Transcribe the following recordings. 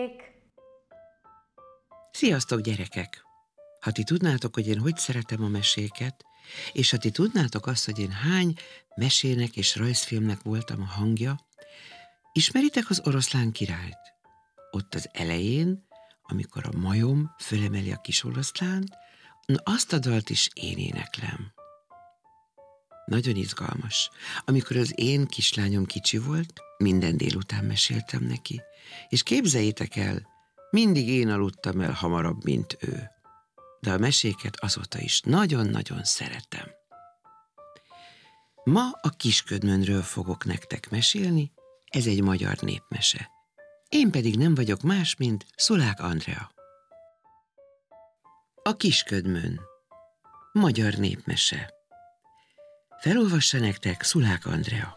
Sziasztok, gyerekek! Ha ti tudnátok, hogy én hogy szeretem a meséket, és ha ti tudnátok azt, hogy én hány mesének és rajzfilmnek voltam a hangja, ismeritek az Oroszlán királyt? Ott az elején, amikor a majom fölemeli a kis oroszlánt, na azt a dalt is én éneklem. Nagyon izgalmas. Amikor az én kislányom kicsi volt, minden délután meséltem neki, és képzeljétek el, mindig én aludtam el hamarabb, mint ő. De a meséket azóta is nagyon-nagyon szeretem. Ma a Kisködmönről fogok nektek mesélni, ez egy magyar népmese. Én pedig nem vagyok más, mint Szulák Andrea. A Kisködmön. Magyar népmese. Felolvassa nektek Szulák Andrea.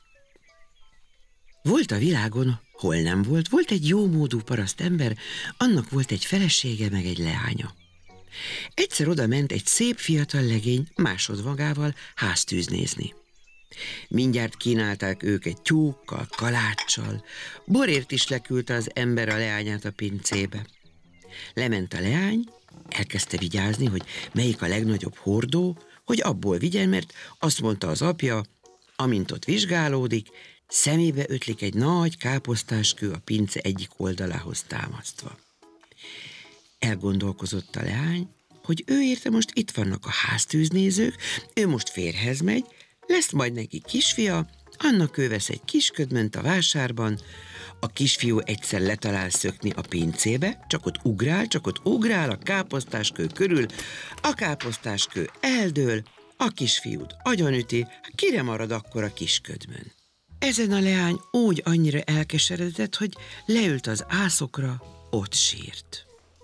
Volt a világon, hol nem volt, volt egy jómódú parasztember, annak volt egy felesége meg egy leánya. Egyszer oda ment egy szép fiatal legény másodmagával háztűz nézni. Mindjárt kínálták őket tyúkkal, kaláccsal, borért is leküldte az ember a leányát a pincébe. Lement a leány, elkezdte vigyázni, hogy melyik a legnagyobb hordó, hogy abból vigyen, mert azt mondta az apja, amint ott vizsgálódik, szemébe ötlik egy nagy káposztáskő a pince egyik oldalához támasztva. Elgondolkozott a leány, hogy ő érte most itt vannak a háztűznézők, ő most férjhez megy, lesz majd neki kisfia, annak ő vesz egy kisködmönt a vásárban, a kisfiú egyszer letalál szökni a pincébe, csak ott ugrál a káposztáskő körül, a káposztáskő eldől, a kisfiút agyonüti, kire marad akkor a kisködmön? Ezen a leány úgy annyira elkeseredett, hogy leült az ászokra, ott sírt.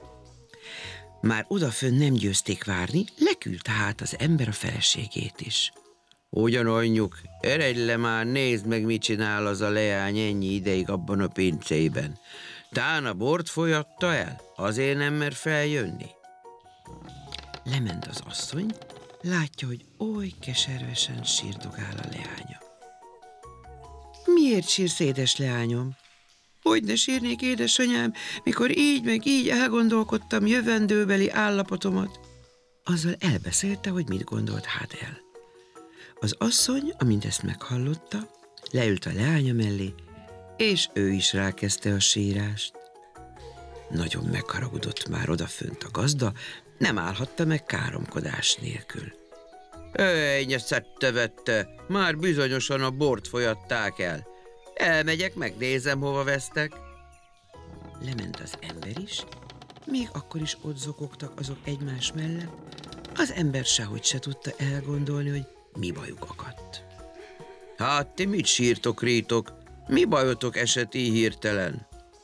Már odafönn nem győzték várni, leküldte hát az ember a feleségét is. Ugyan, anyjuk, eredj le már, nézd meg, mit csinál az a leány ennyi ideig abban a pincében. Tán a bort folyatta el, azért nem mer feljönni. Lement az asszony, látja, hogy oly keservesen sírdogál a leánya. Miért sírsz, édes leányom? Hogy ne sírnék, édesanyám, mikor így meg így elgondolkodtam jövendőbeli állapotomat. Azzal elbeszélte, hogy mit gondolt hát el. Az asszony, amint ezt meghallotta, leült a leánya mellé, és ő is rákezdte a sírást. Nagyon megharagudott már odafönt a gazda, nem állhatta meg káromkodás nélkül. Ejnye szedte-vette, már bizonyosan a bort folyatták el. Elmegyek, megnézem, hova vesztek. Lement az ember is, még akkor is ott zokogtak azok egymás mellett, az ember sehogy se tudta elgondolni, hogy mi bajuk akadt. Hát ti mit sírtok, rítok? Mi bajotok esett így hirtelen?